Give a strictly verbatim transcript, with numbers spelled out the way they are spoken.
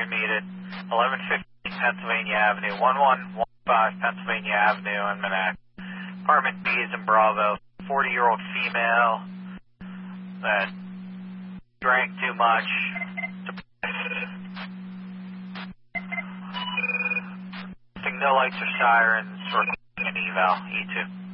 Brian Mead at eleven fifteen Pennsylvania Avenue, one one one five Pennsylvania Avenue in Monac. Apartment B is in Bravo. forty-year-old female that drank too much. No lights or sirens, requesting an eval, E two.